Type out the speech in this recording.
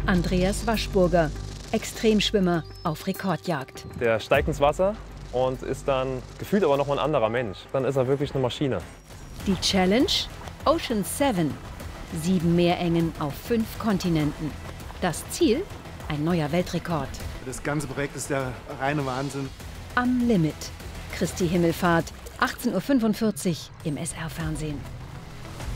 Andreas Waschburger, Extremschwimmer auf Rekordjagd. Der steigt ins Wasser und ist dann gefühlt aber noch mal ein anderer Mensch. Dann ist er wirklich eine Maschine. Die Challenge? Ocean 7. 7 Meerengen auf 5 Kontinenten. Das Ziel? Ein neuer Weltrekord. Das ganze Projekt ist der reine Wahnsinn. Am Limit. Christi Himmelfahrt, 18:45 Uhr im SR-Fernsehen.